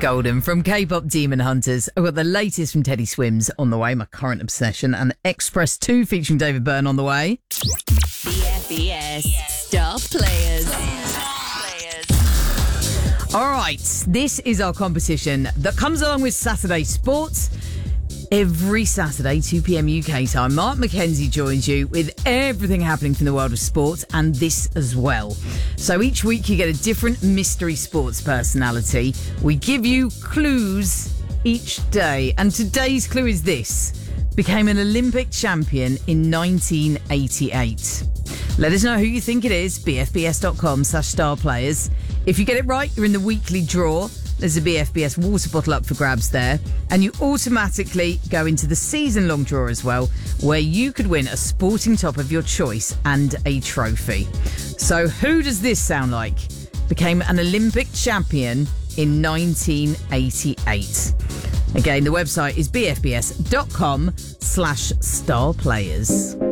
Golden from K-pop Demon Hunters. I've got the latest from Teddy Swims on the way, my current obsession, and Express 2 featuring David Byrne on the way. BFBS Star Players. All right, this is our competition that comes along with Saturday Sports. Every Saturday, 2 p.m. UK time, Mark McKenzie joins you with everything happening from the world of sports and this as well. So each week you get a different mystery sports personality. We give you clues each day. And today's clue is this. Became an Olympic champion in 1988. Let us know who you think it is, bfbs.com/starplayers. If you get it right, you're in the weekly draw. There's a BFBS water bottle up for grabs there. And you automatically go into the season-long draw as well, where you could win a sporting top of your choice and a trophy. So who does this sound like? Became an Olympic champion in 1988. Again, the website is bfbs.com/starplayers.